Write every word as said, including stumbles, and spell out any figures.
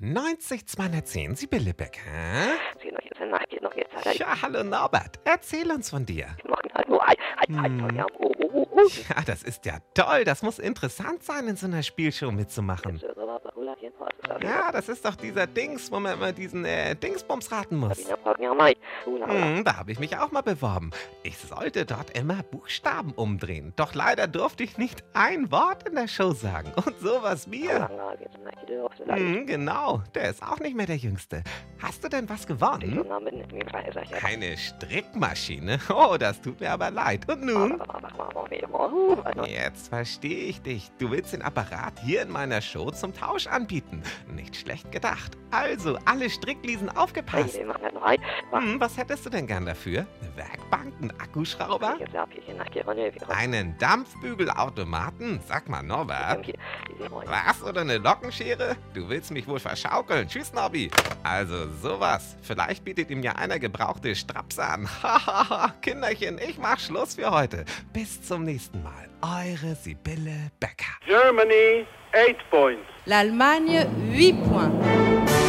neunzig zweihundertzehn, Sibylle Becker. Ja, hallo Norbert, erzähl uns von dir. Hm. Ja, das ist ja toll, das muss interessant sein, in so einer Spielshow mitzumachen. Ja, das ist doch dieser Dings, wo man immer diesen äh, Dingsbums raten muss. Hm, da habe ich mich auch mal beworben. Ich sollte dort immer Buchstaben umdrehen. Doch leider durfte ich nicht ein Wort in der Show sagen. Und sowas wie. Hm, genau, der ist auch nicht mehr der Jüngste. Hast du denn was gewonnen? Eine Strickmaschine? Oh, das tut mir aber leid. Und nun? Jetzt verstehe ich dich. Du willst den Apparat hier in meiner Show zum Tausch anbieten. Nicht schlecht gedacht. Also, alle Strickliesen aufgepasst. Hm, was hättest du denn gern dafür? Eine Werkbank, einen Akkuschrauber? Einen Dampfbügelautomaten? Sag mal, Norbert. Was? Oder eine Lockenschere? Du willst mich wohl verschaukeln. Tschüss, Nobby. Also, sowas. Vielleicht bietet ihm ja einer gebrauchte Straps an. Hahaha, Kinderchen, ich mach Schluss für heute. Bis zum nächsten Mal. Eure Sibylle Becker. Germany, eight points. L'Allemagne, huit points.